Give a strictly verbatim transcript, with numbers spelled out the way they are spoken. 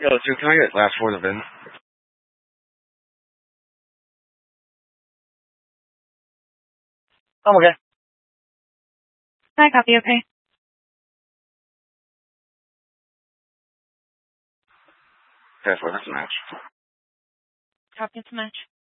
Yo, dude, can I get last four of the V I N? I'm okay. Hi, copy, okay. That's what, that's a match. Copy, it's a match.